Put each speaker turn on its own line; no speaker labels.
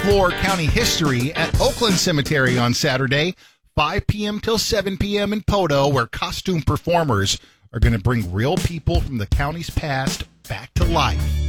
explore county history at Oakland Cemetery on Saturday, 5 p.m. till 7 p.m. in Poto, where costume performers are going to bring real people from the county's past back to life.